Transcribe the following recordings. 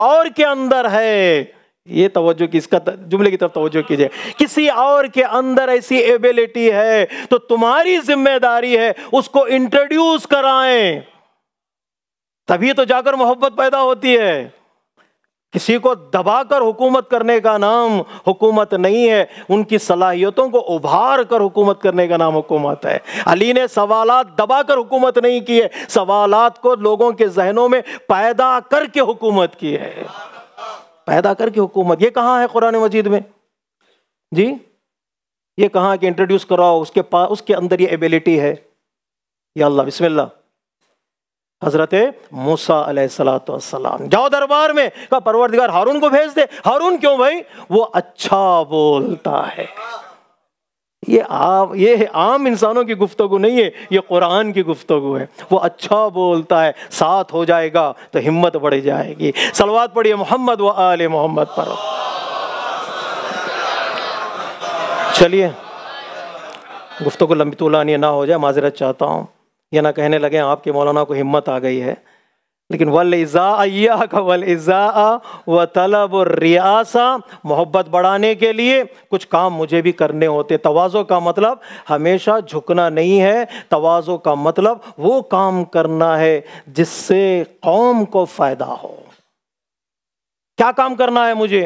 اور کے اندر ہے، یہ توجہ کی، اس کا جملے کی طرف توجہ کیجئے، کسی اور کے اندر ایسی ایبیلٹی ہے تو تمہاری ذمہ داری ہے اس کو انٹروڈیوس کرائیں، تبھی تو جا کر محبت پیدا ہوتی ہے۔ کسی کو دبا کر حکومت کرنے کا نام حکومت نہیں ہے، ان کی صلاحیتوں کو ابھار کر حکومت کرنے کا نام حکومت ہے۔ علی نے سوالات دبا کر حکومت نہیں کی ہے، سوالات کو لوگوں کے ذہنوں میں پیدا کر کے حکومت کی ہے، پیدا کر کے حکومت۔ یہ کہاں ہے قرآن مجید میں؟ جی یہ کہاں کہ انٹروڈیوس کراؤ، اس کے اندر یہ ایبیلٹی ہے۔ یا اللہ، بسم اللہ۔ حضرت موسیٰ علیہ السلام جاؤ دربار میں، کہا پروردگار ہارون کو بھیج دے۔ ہارون کیوں بھائی؟ وہ اچھا بولتا ہے۔ یہ عام انسانوں کی گفتگو نہیں ہے، یہ قرآن کی گفتگو ہے۔ وہ اچھا بولتا ہے، ساتھ ہو جائے گا تو ہمت بڑھ جائے گی۔ صلوات پڑھیے محمد و آل محمد پر۔ چلیے گفتگو لمبی طولانی نہ ہو جائے، معذرت چاہتا ہوں، یہ نہ کہنے لگے آپ کے مولانا کو ہمت آ گئی ہے، لیکن وَالْإِزَاءَ إِيَّاكَ وَالْإِزَاءَ وَطَلَبُ الرِّئَاسَةِ، محبت بڑھانے کے لیے کچھ کام مجھے بھی کرنے ہوتے۔ تواضع کا مطلب ہمیشہ جھکنا نہیں ہے، تواضع کا مطلب وہ کام کرنا ہے جس سے قوم کو فائدہ ہو۔ کیا کام کرنا ہے مجھے؟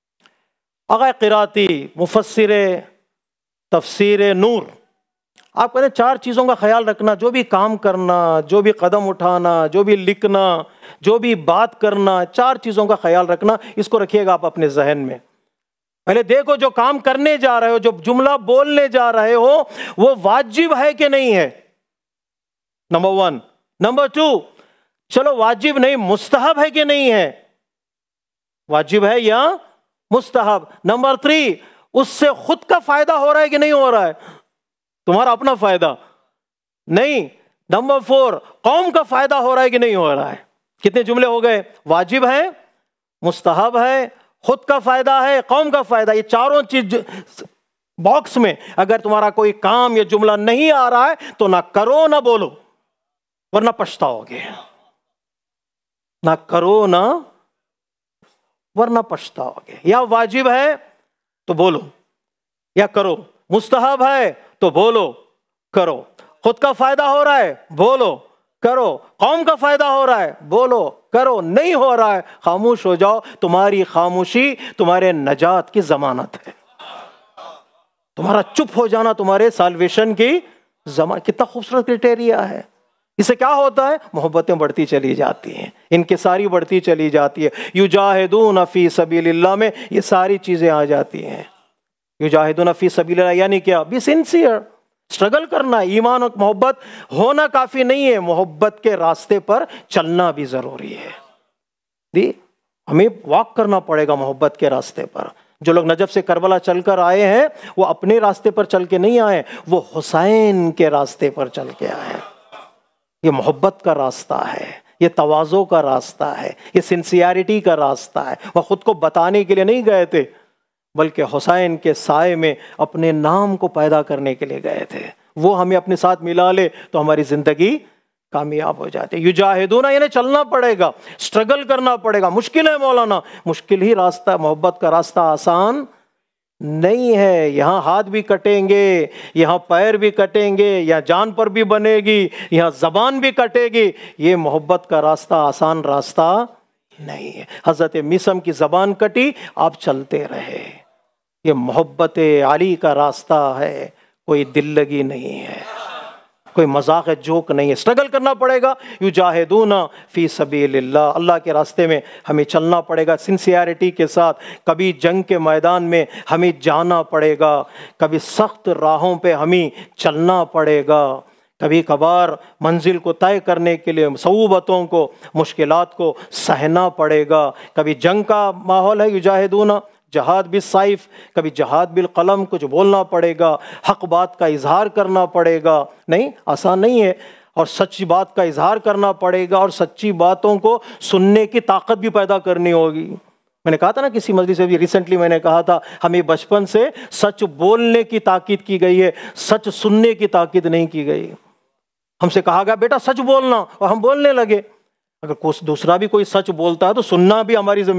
آقا قراتی، مفسر تفسیر نور، آپ کہتے ہیں 4 چیزوں کا خیال رکھنا، جو بھی کام کرنا، جو بھی قدم اٹھانا، جو بھی لکھنا، جو بھی بات کرنا، 4 چیزوں کا خیال رکھنا، اس کو رکھیے گا آپ اپنے ذہن میں۔ پہلے دیکھو جو کام کرنے جا رہے ہو، جو جملہ بولنے جا رہے ہو، وہ واجب ہے کہ نہیں ہے، نمبر 1۔ نمبر 2، چلو واجب نہیں، مستحب ہے کہ نہیں ہے، واجب ہے یا مستحب۔ نمبر 3، اس سے خود کا فائدہ ہو رہا ہے کہ نہیں ہو رہا ہے، تمہارا اپنا فائدہ نہیں۔ نمبر 4، قوم کا فائدہ ہو رہا ہے کہ نہیں ہو رہا ہے۔ کتنے جملے ہو گئے؟ واجب ہے، مستحب ہے، خود کا فائدہ ہے، قوم کا فائدہ۔ یہ چاروں چیز باکس میں اگر تمہارا کوئی کام یا جملہ نہیں آ رہا ہے تو نہ کرو نہ بولو، ورنہ پچھتاؤ گے۔ نہ کرو نہ ورنہ پچھتاؤ گے۔ یا واجب ہے تو بولو یا کرو، مستحب ہے تو بولو کرو، خود کا فائدہ ہو رہا ہے بولو کرو، قوم کا فائدہ ہو رہا ہے بولو کرو، نہیں ہو رہا ہے خاموش ہو جاؤ۔ تمہاری خاموشی تمہارے نجات کی ضمانت ہے، تمہارا چپ ہو جانا تمہارے سالویشن کی ضمانت۔ کتنا خوبصورت کرائٹیریا ہے۔ اس سے کیا ہوتا ہے؟ محبتیں بڑھتی چلی جاتی ہیں، انکساری بڑھتی چلی جاتی ہے۔ یجاہدون فی سبیل اللہ میں یہ ساری چیزیں آ جاتی ہیں۔ یجاہدون فی سبیل اللہ یعنی کیا؟ بی سنسیئر، اسٹرگل کرنا۔ ایمان اور محبت ہونا کافی نہیں ہے، محبت کے راستے پر چلنا بھی ضروری ہے۔ ہمیں واک کرنا پڑے گا محبت کے راستے پر۔ جو لوگ نجف سے کربلا چل کر آئے ہیں وہ اپنے راستے پر چل کے نہیں آئے، وہ حسین کے راستے پر چل کے آئے ہیں۔ یہ محبت کا راستہ ہے، یہ تواضع کا راستہ ہے، یہ سنسیئرٹی کا راستہ ہے۔ وہ خود کو بتانے کے لیے نہیں گئے تھے، بلکہ حسین کے سائے میں اپنے نام کو پیدا کرنے کے لیے گئے تھے۔ وہ ہمیں اپنے ساتھ ملا لے تو ہماری زندگی کامیاب ہو جاتی ہے۔ یجاہدون یعنی چلنا پڑے گا، اسٹرگل کرنا پڑے گا۔ مشکل ہے مولانا، مشکل ہی راستہ، محبت کا راستہ آسان نہیں ہے۔ یہاں ہاتھ بھی کٹیں گے، یہاں پیر بھی کٹیں گے، یہاں جان پر بھی بنے گی، یہاں زبان بھی کٹے گی۔ یہ محبت کا راستہ آسان راستہ نہیں ہے۔ حضرت مسم کی زبان کٹی، آپ چلتے رہے۔ یہ محبت علی کا راستہ ہے، کوئی دل لگی نہیں ہے، کوئی مذاق جوک نہیں ہے۔ اسٹرگل کرنا پڑے گا۔ یجاہدون فی سبیل اللہ، اللہ کے راستے میں ہمیں چلنا پڑے گا سنسیئرٹی کے ساتھ۔ کبھی جنگ کے میدان میں ہمیں جانا پڑے گا، کبھی سخت راہوں پہ ہمیں چلنا پڑے گا، کبھی کبھار منزل کو طے کرنے کے لیے صعوبتوں کو، مشکلات کو سہنا پڑے گا۔ کبھی جنگ کا ماحول ہے، یجاہدون جہاد بالسیف، کبھی جہاد بالقلم، کچھ بولنا پڑے گا، حق بات کا اظہار کرنا پڑے گا۔ نہیں، آسان نہیں ہے، اور سچی بات کا اظہار کرنا پڑے گا، اور سچی باتوں کو سننے کی طاقت بھی پیدا کرنی ہوگی۔ میں نے کہا تھا نا کسی مجلس سے بھی ریسنٹلی، میں نے کہا تھا ہمیں بچپن سے سچ بولنے کی تاکید کی گئی ہے، سچ سننے کی تاکید نہیں کی گئی۔ ہم سے کہا گیا بیٹا سچ بولنا، اور ہم بولنے لگے۔ اگر دوسرا بھی کوئی سچ بولتا ہے تو سننا بھی ہماری ذمہ